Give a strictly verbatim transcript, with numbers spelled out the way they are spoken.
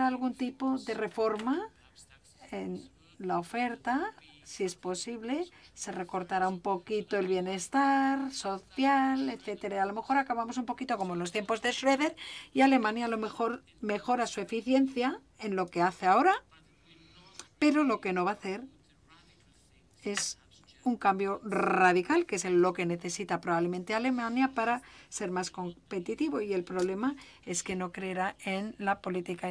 habrá algún tipo de reforma en la oferta, si es posible, se recortará un poquito el bienestar social, etcétera. A lo mejor acabamos un poquito como en los tiempos de Schröder y Alemania a lo mejor mejora su eficiencia en lo que hace ahora, pero lo que no va a hacer es un cambio radical, que es lo que necesita probablemente Alemania para ser más competitivo. Y el problema es que no creerá en la política